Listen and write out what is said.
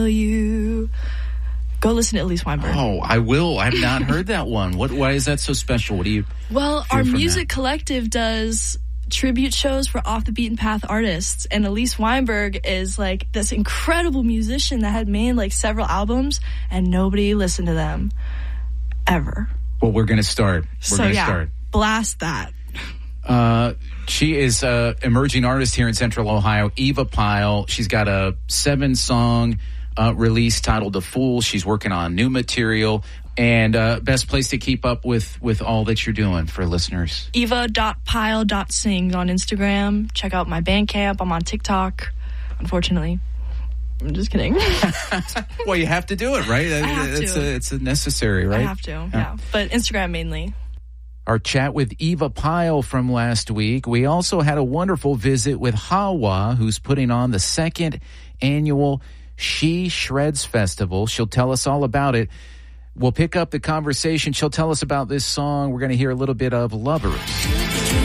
tell you. Go listen to Elise Weinberg. Oh, I will. I have not heard that one. Why is that so special? What do you Well, our music collective does tribute shows for off the beaten path artists, and Elise Weinberg is like this incredible musician that had made like several albums, and nobody listened to them ever. Well, we're going to start. Blast that. She is an emerging artist here in Central Ohio, Eva Pyle. She's got a 7-song release titled The Fool. She's working on new material. And best place to keep up with all that you're doing for listeners? eva.pyle.sings on Instagram. Check out my Bandcamp. I'm on TikTok, unfortunately. I'm just kidding. Well, you have to do it, right? I have to. It's necessary, right? I have to, yeah. But Instagram mainly. Our chat with Eva Pyle from last week. We also had a wonderful visit with Hawa, who's putting on the 2nd annual She Shreds Festival. She'll tell us all about it. We'll pick up the conversation. She'll tell us about this song. We're going to hear a little bit of Lovers.